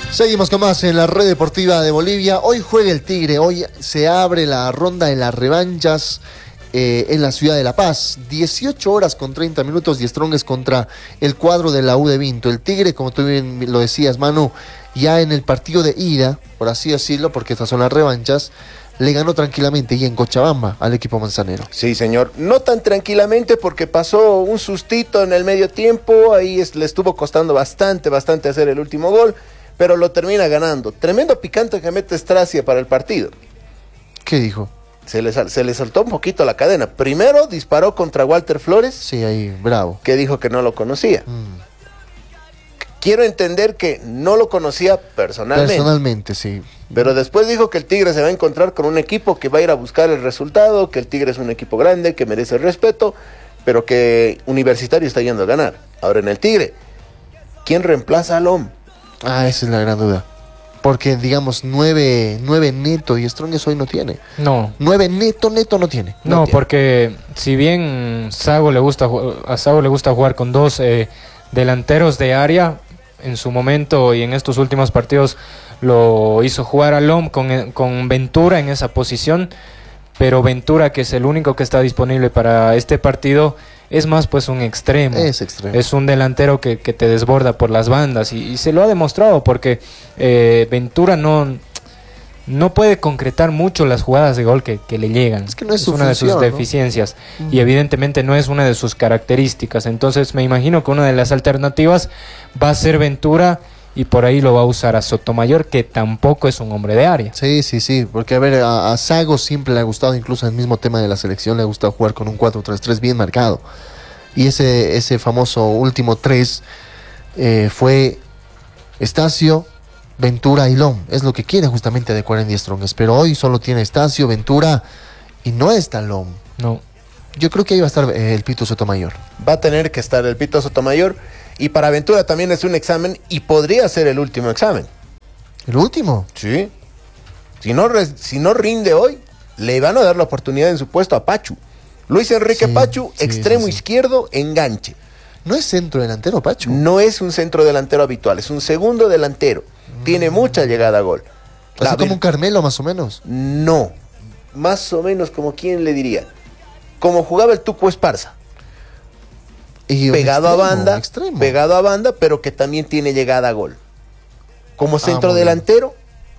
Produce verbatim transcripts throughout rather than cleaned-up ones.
Seguimos con más en la Red Deportiva de Bolivia. Hoy juega el Tigre, hoy se abre la ronda de las revanchas eh, en la ciudad de La Paz. dieciocho horas con treinta minutos, Die Strongest contra el cuadro de la U de Vinto. El Tigre, como tú bien lo decías, Manu, ya en el partido de ida, por así decirlo, porque estas son las revanchas, le ganó tranquilamente y en Cochabamba al equipo manzanero. Sí, señor. No tan tranquilamente porque pasó un sustito en el medio tiempo. Ahí es, le estuvo costando bastante, bastante hacer el último gol, pero lo termina ganando. Tremendo picante que mete Stracia para el partido. ¿Qué dijo? Se le, se le soltó un poquito la cadena. Primero disparó contra Walter Flores. Sí, ahí, bravo. Que dijo que no lo conocía. Mm. Quiero entender que no lo conocía personalmente. Personalmente, sí. Pero después dijo que el Tigre se va a encontrar con un equipo que va a ir a buscar el resultado, que el Tigre es un equipo grande, que merece el respeto, pero que Universitario está yendo a ganar. Ahora en el Tigre, ¿quién reemplaza a Lom? Ah, esa es la gran duda. Porque, digamos, nueve, nueve neto y Strongest hoy no tiene. No. Nueve neto, neto no tiene. No, no tiene. Porque si bien Sago le gusta, a Sago le gusta jugar con dos eh, delanteros de área, en su momento y en estos últimos partidos lo hizo jugar a Lom con, con Ventura en esa posición, pero Ventura, que es el único que está disponible para este partido, es más pues un extremo. Es extremo. Es un delantero que, que te desborda por las bandas y, y se lo ha demostrado porque eh, Ventura no, no puede concretar mucho las jugadas de gol que, que le llegan. Es que no es, es su una función, de sus ¿no? deficiencias mm. y evidentemente no es una de sus características. Entonces me imagino que una de las alternativas va a ser Ventura y por ahí lo va a usar a Sotomayor, que tampoco es un hombre de área. Sí, sí, sí, porque a ver, a, a Sago siempre le ha gustado, incluso en el mismo tema de la selección, le ha gustado jugar con un cuatro tres tres bien marcado. Y ese, ese famoso último tres eh, fue Estacio, Ventura y Lom. Es lo que quiere justamente adecuar en Die Strongest. Pero hoy solo tiene Estacio, Ventura y no está Lom. No. Yo creo que ahí va a estar eh, el Pito Sotomayor. Va a tener que estar el Pito Sotomayor. Y para Ventura también es un examen y podría ser el último examen. ¿El último? Sí. Si no, si no rinde hoy, le van a dar la oportunidad en su puesto a Pachu. Luis Enrique sí, Pachu, sí, extremo sí, sí. izquierdo, enganche. ¿No es centro delantero, Pachu? No es un centro delantero habitual, es un segundo delantero. Mm. Tiene mucha llegada a gol. ¿Así como un Carmelo, más o menos? No. Más o menos como quién le diría. Como jugaba el Tuco Esparza. Y pegado extremo, a banda, extremo. pegado a banda, pero que también tiene llegada a gol. Como centro ah, delantero,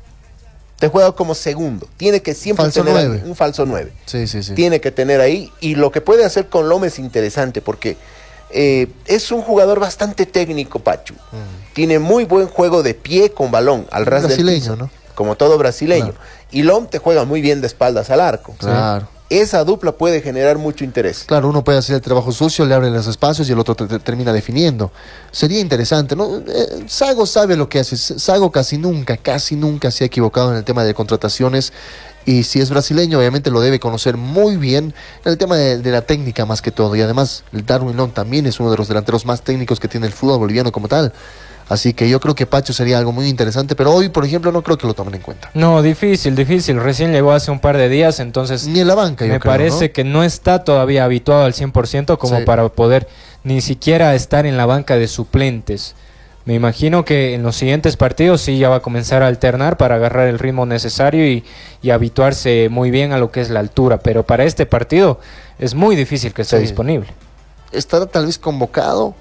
te juega como segundo. Tiene que siempre falso tener nueve. un falso nueve. Sí, sí, sí. Tiene que tener ahí. Y lo que puede hacer con Lom es interesante porque eh, es un jugador bastante técnico, Pachu. Mm. Tiene muy buen juego de pie con balón, al ras del piso, ¿no? Como todo brasileño. Claro. Y Lom te juega muy bien de espaldas al arco. Claro. ¿Sí? Esa dupla puede generar mucho interés. Claro, uno puede hacer el trabajo sucio, le abre los espacios y el otro te, te termina definiendo. Sería interesante, ¿no? Eh, Sago sabe lo que hace. Sago casi nunca, casi nunca se ha equivocado en el tema de contrataciones. Y si es brasileño, obviamente lo debe conocer muy bien en el tema de, de la técnica más que todo. Y además, el Darwin Lom también es uno de los delanteros más técnicos que tiene el fútbol boliviano como tal. Así que yo creo que Pacho sería algo muy interesante, pero hoy, por ejemplo, no creo que lo tomen en cuenta. No, difícil, difícil. Recién llegó hace un par de días, entonces... Ni en la banca, yo me creo, parece ¿no? que no está todavía habituado al cien por ciento como sí. para poder ni siquiera estar en la banca de suplentes. Me imagino que en los siguientes partidos sí ya va a comenzar a alternar para agarrar el ritmo necesario y, y habituarse muy bien a lo que es la altura. Pero para este partido es muy difícil que esté sí. disponible. ¿Estará tal vez convocado?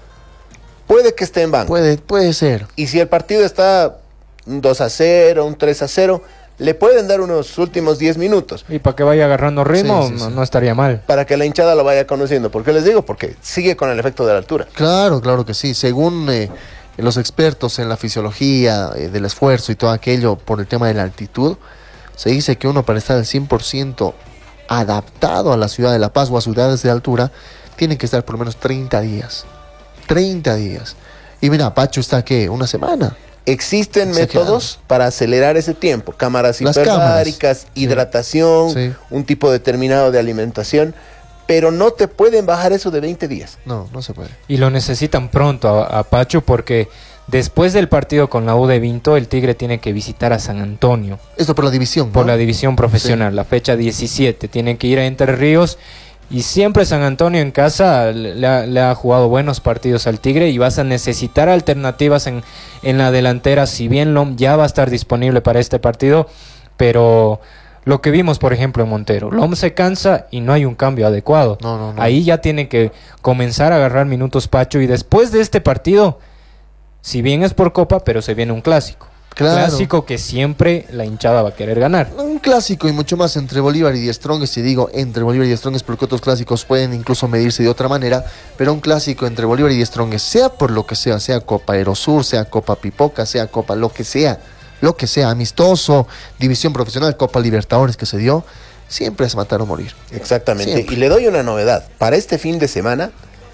Puede que esté en banco. Puede, puede ser. Y si el partido está un dos a cero, un tres a cero, le pueden dar unos últimos diez minutos. Y para que vaya agarrando ritmo, sí, sí, no, sí. no estaría mal. Para que la hinchada lo vaya conociendo. ¿Por qué les digo? Porque sigue con el efecto de la altura. Claro, claro que sí. Según eh, los expertos en la fisiología eh, del esfuerzo y todo aquello por el tema de la altitud, se dice que uno para estar al cien por ciento adaptado a la ciudad de La Paz o a ciudades de altura, tiene que estar por lo menos treinta días. treinta días. Y mira, Pacho está, ¿qué? Una semana. Existen métodos para acelerar ese tiempo. Cámaras hiperbáricas, hidratación, sí. un tipo determinado de alimentación, pero no te pueden bajar eso de veinte días. No, no se puede. Y lo necesitan pronto a, a Pacho porque después del partido con la U de Vinto, el Tigre tiene que visitar a San Antonio. Esto por la división, ¿no? Por la división profesional, sí. La fecha diecisiete. Tienen que ir a Entre Ríos Y siempre San Antonio en casa le ha, le ha jugado buenos partidos al Tigre y vas a necesitar alternativas en, en la delantera, si bien Lom ya va a estar disponible para este partido, pero lo que vimos por ejemplo en Montero, Lom se cansa y no hay un cambio adecuado. No, no, no. Ahí ya tiene que comenzar a agarrar minutos Pacho, y después de este partido, si bien es por Copa, pero se viene un clásico. Claro. Clásico que siempre la hinchada va a querer ganar. Un clásico y mucho más entre Bolívar y Die Strongest, y digo entre Bolívar y Die Strongest porque otros clásicos pueden incluso medirse de otra manera, pero un clásico entre Bolívar y Die Strongest, sea por lo que sea, sea Copa Aerosur, sea Copa Pipoca, sea Copa lo que sea, lo que sea, amistoso, división profesional, Copa Libertadores que se dio, siempre es matar o morir. Exactamente. Siempre. Y le doy una novedad. Para este fin de semana,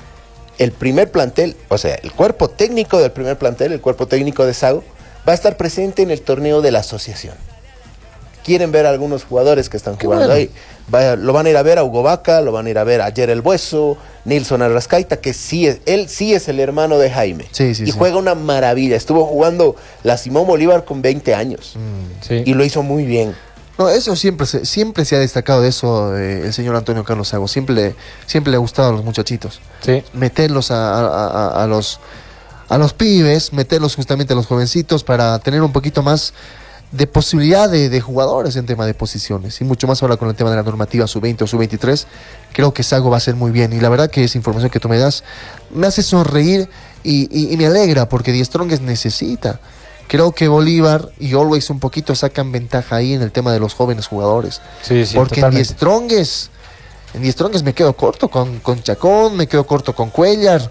el primer plantel, o sea, el cuerpo técnico del primer plantel, el cuerpo técnico de Sago, va a estar presente en el torneo de la asociación. Quieren ver a algunos jugadores que están Qué jugando bueno. ahí. Va- lo van a ir a ver a Hugo Vaca, lo van a ir a ver a Jer el Bueso, Nilson Arrascaita, que sí es, él sí es el hermano de Jaime. Sí, sí, y sí. juega una maravilla. Estuvo jugando la Simón Bolívar con veinte años. Mm. Sí. Y lo hizo muy bien. No, eso siempre se, siempre se ha destacado de eso eh, el señor Antonio Carlos Sago, siempre, le- siempre le ha gustado a los muchachitos, Sí. meterlos a, a- a- a los, a los pibes, meterlos justamente a los jovencitos para tener un poquito más de posibilidad de, de jugadores en tema de posiciones, y mucho más ahora con el tema de la normativa sub veinte o sub veintitrés. Creo que Sago va a hacer muy bien, y la verdad que esa información que tú me das me hace sonreír y, y- y me alegra porque Die Strongest necesita. Creo que Bolívar y Always un poquito sacan ventaja ahí en el tema de los jóvenes jugadores, Sí, sí, porque en Die totalmente. Strongest en Die Strongest me quedo corto con, con Chacón, me quedo corto con Cuellar,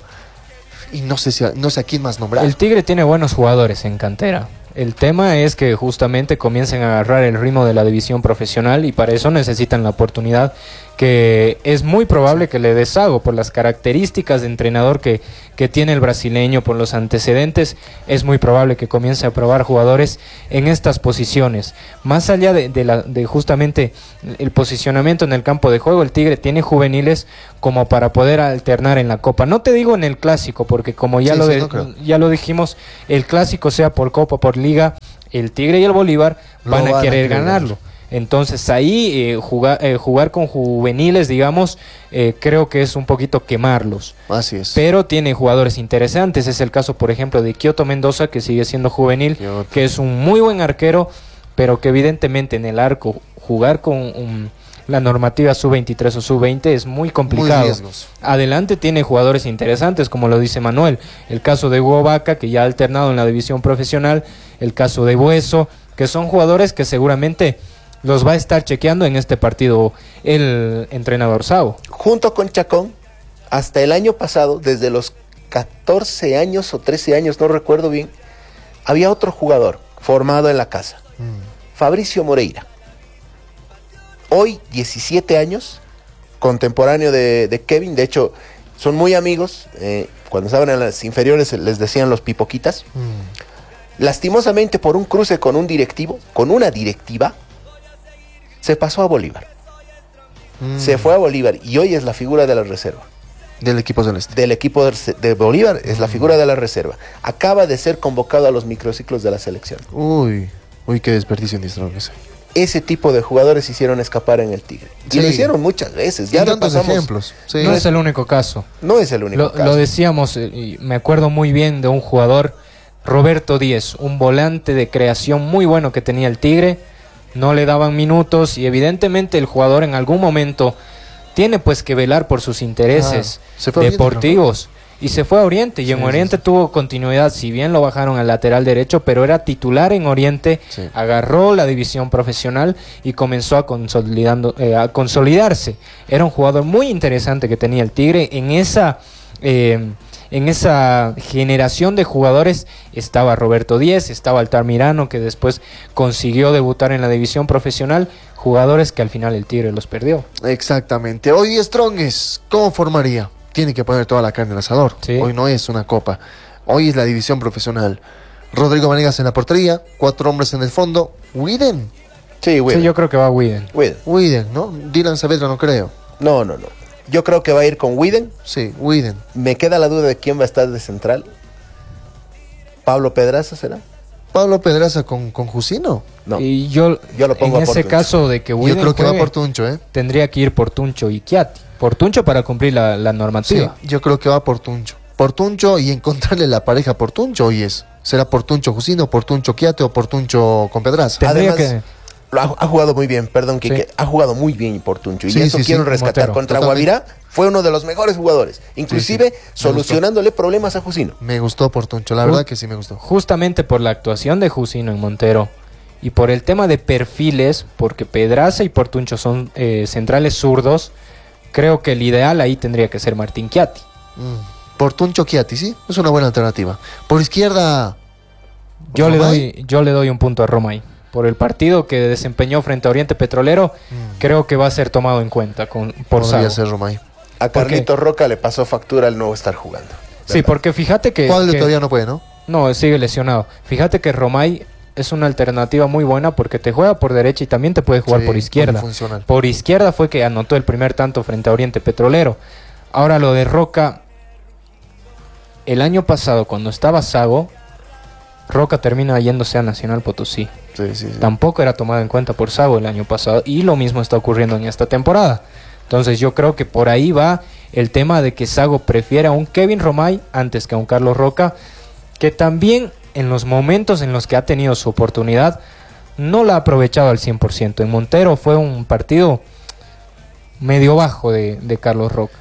y no sé si a, no sé a quién más nombrar. El Tigre tiene buenos jugadores en cantera. El tema es que justamente comiencen a agarrar el ritmo de la división profesional, y para eso necesitan la oportunidad, que es muy probable que le dé Sago por las características de entrenador que, que tiene el brasileño, por los antecedentes. Es muy probable que comience a probar jugadores en estas posiciones. Más allá de, de, la, de justamente el posicionamiento en el campo de juego, el Tigre tiene juveniles como para poder alternar en la Copa. No te digo en el clásico, porque como ya, Sí, lo, sí, de- no creo. ya lo dijimos, el clásico sea por Copa, por Liga, el Tigre y el Bolívar Lo van, van a a querer querer ganarlo. Entonces ahí eh, jugar, eh, jugar con juveniles, digamos, eh, creo que es un poquito quemarlos. Así es. Pero tiene jugadores interesantes. Es el caso, por ejemplo, de Kioto Mendoza, que sigue siendo juvenil, Kioto. que es un muy buen arquero, pero que evidentemente en el arco jugar con um, la normativa sub veintitrés o sub veinte es muy complicado. Muy riesgos. Adelante tiene jugadores interesantes, como lo dice Manuel. El caso de Hugo Vaca, que ya ha alternado en la división profesional. El caso de Bueso, que son jugadores que seguramente los va a estar chequeando en este partido el entrenador Sago. Junto con Chacón, hasta el año pasado, desde los catorce años o trece años, no recuerdo bien, había otro jugador formado en la casa, Mm. Fabricio Moreira. Hoy, diecisiete años, contemporáneo de, de Kevin. De hecho, son muy amigos. eh, cuando estaban en las inferiores les decían los pipoquitas. Mm. Lastimosamente, por un cruce con un directivo, con una directiva, se pasó a Bolívar. Mm. Se fue a Bolívar y hoy es la figura de la reserva. Del equipo celeste. Del equipo de, de Bolívar, es la figura de la reserva. Acaba de ser convocado a los microciclos de la selección. Uy, uy, qué desperdicio en Die Strongest. Ese tipo de jugadores hicieron escapar en el Tigre. Y Sí. lo hicieron muchas veces. Ya Y lo tantos pasamos. ejemplos. Sí. No es el único caso. No es el único Lo, caso. lo decíamos, eh, y me acuerdo muy bien de un jugador, Roberto Díez, un volante de creación muy bueno que tenía el Tigre. No le daban minutos y evidentemente el jugador en algún momento tiene pues que velar por sus intereses Ah, se fue a Oriente, deportivos. Y se fue a Oriente, y Sí, en sí, Oriente sí. tuvo continuidad, si bien lo bajaron al lateral derecho, pero era titular en Oriente, Sí. agarró la división profesional y comenzó a, consolidando, eh, a consolidarse. Era un jugador muy interesante que tenía el Tigre. En esa, eh, en esa generación de jugadores estaba Roberto Díez, estaba Altamirano, que después consiguió debutar en la división profesional, jugadores que al final el Tigre los perdió. Exactamente. Hoy Die Strongest, ¿cómo formaría? Tiene que poner toda la carne en el asador. Sí. Hoy no es una copa. Hoy es la división profesional. Rodrigo Vanegas en la portería, cuatro hombres en el fondo. Widen. Sí, Widen. Sí, yo creo que va Widen. Widen. Widen, ¿no? Dylan Saavedra no creo. No, no, no. Yo creo que va a ir con Widen. Sí, Widen. Me queda la duda de quién va a estar de central. ¿Pablo Pedraza será? Pablo Pedraza con, con Jusino. No. Y yo, Yo lo pongo en a ese Portuncho. caso de que Widen Yo creo que va juegue, por Tuncho, ¿eh? tendría que ir por Tuncho y Chiati. Por Tuncho para cumplir la, la Sí, normativa. yo creo que va por Tuncho. Por Tuncho y encontrarle la pareja por Tuncho hoy es. ¿Será por Tuncho Jusino, por Tuncho Quiate o por Tuncho con Pedraza? Tendría Además, que- lo ha, ha jugado muy bien, perdón, Quique. Sí. Ha jugado muy bien por Tuncho. Y Sí, eso sí, quiero sí, rescatar. Montero, Contra totalmente. Guavirá fue uno de los mejores jugadores. Inclusive Sí, sí, me solucionándole problemas a Jusino. Me gustó por Tuncho, la verdad que sí me gustó. Justamente por la actuación de Jusino en Montero y por el tema de perfiles, porque Pedraza y Portuncho son eh, centrales zurdos, creo que el ideal ahí tendría que ser Martín Chiatti. Mm. Por Tuncho Quiate, sí, es una buena alternativa. Por izquierda, Yo le, ¿Romay? doy, yo le doy un punto a Romay. Por el partido que desempeñó frente a Oriente Petrolero, Mm. creo que va a ser tomado en cuenta con, por podría Sago. ser Romay. A ¿Por qué? Carlitos Roca le pasó factura al no estar jugando. Sí, ¿Verdad? porque fíjate que... Cuadro que- todavía no puede, ¿no? No, sigue lesionado. Fíjate que Romay es una alternativa muy buena porque te juega por derecha y también te puede jugar Sí, por izquierda. muy funcional. Por izquierda fue que anotó el primer tanto frente a Oriente Petrolero. Ahora lo de Roca, el año pasado cuando estaba Sago, Roca termina yéndose a Nacional Potosí. Sí, sí, sí. Tampoco era tomado en cuenta por Sago el año pasado y lo mismo está ocurriendo en esta temporada. Entonces yo creo que por ahí va el tema de que Sago prefiere a un Kevin Romay antes que a un Carlos Roca, que también en los momentos en los que ha tenido su oportunidad no la ha aprovechado al cien por ciento. En Montero fue un partido medio bajo de, de Carlos Roca.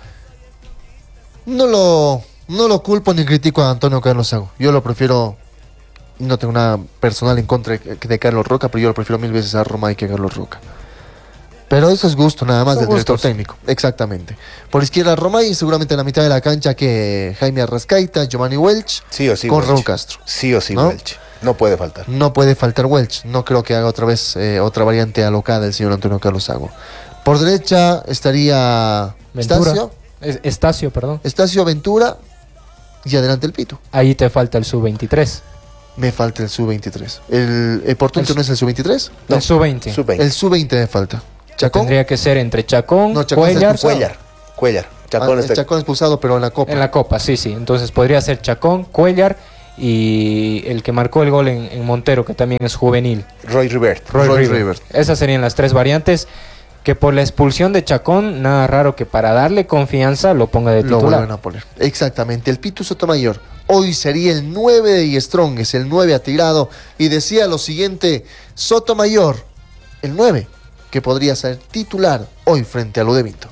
No lo, no lo culpo ni critico a Antonio Carlos Sago. Yo lo prefiero, no tengo nada personal en contra de, de Carlos Roca, pero yo lo prefiero mil veces a Romay que a Carlos Roca. Pero eso es gusto nada más Son del director gustos. técnico, exactamente. Por izquierda Romay, seguramente en la mitad de la cancha que Jaime Arrascaita, Giovanni Welch, Sí o sí, con Welch. Raúl Castro. Sí o sí, ¿No? Welch. No puede faltar. No puede faltar Welch, no creo que haga otra vez eh, otra variante alocada el señor Antonio Carlos Sago. Por derecha estaría Ventura. Estacio, Es- Estacio, perdón. Estacio Ventura y adelante el Pito. Ahí te falta el sub veintitrés. Me falta el sub veintitrés. ¿El, el Portuncho El- no es el sub veintitrés? No, el sub veinte. Sub veinte. El sub veinte me falta. ¿Chacón? Tendría que ser entre Chacón, No, Chacón está Cuellar. expulsado. Cuellar. Cuellar. Ah, Chacón el está- Chacón expulsado, pero en la Copa. En la Copa, sí, sí. Entonces podría ser Chacón, Cuellar y el que marcó el gol en, en Montero, que también es juvenil, Roy Rivert. Roy, Roy River. River. Esas serían las tres variantes. Que por la expulsión de Chacón, nada raro que para darle confianza lo ponga de Lo titular. vuelven a poner. Exactamente. El Pitu Sotomayor. Hoy sería el nueve de Strong, es el nueve atirado. Y decía lo siguiente: Sotomayor, el nueve, que podría ser titular hoy frente a Ludevito.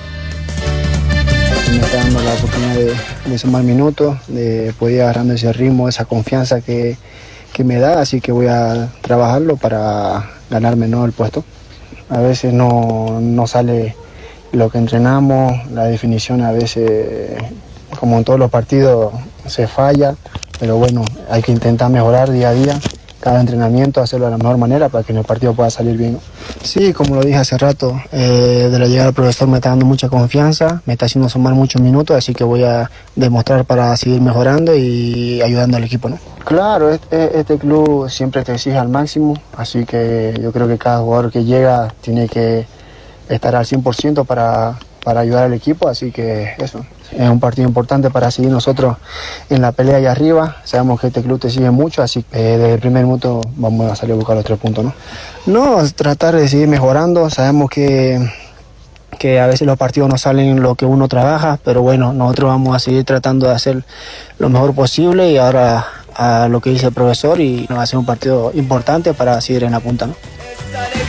Me está dando la oportunidad de, de sumar minutos, de poder ir agarrando ese ritmo, esa confianza que, que me da, así que voy a trabajarlo para ganarme, ¿no?, el puesto. A veces no, no sale lo que entrenamos, la definición a veces, como en todos los partidos, se falla, pero bueno, hay que intentar mejorar día a día, cada entrenamiento, hacerlo de la mejor manera para que en el partido pueda salir bien, ¿no? Sí, como lo dije hace rato, eh, de la llegada del profesor me está dando mucha confianza, me está haciendo sumar muchos minutos, así que voy a demostrar para seguir mejorando y ayudando al equipo, ¿no? Claro, este, este club siempre te exige al máximo, así que yo creo que cada jugador que llega tiene que estar al cien por ciento para, para ayudar al equipo, así que eso. Es un partido importante para seguir nosotros en la pelea allá arriba. Sabemos que este club te sigue mucho, así que eh, desde el primer minuto vamos a salir a buscar los tres puntos, ¿no? No, tratar de seguir mejorando. Sabemos que, que a veces los partidos no salen lo que uno trabaja, pero bueno, nosotros vamos a seguir tratando de hacer lo mejor posible y ahora a lo que dice el profesor y va a ser un partido importante para seguir en la punta, ¿no?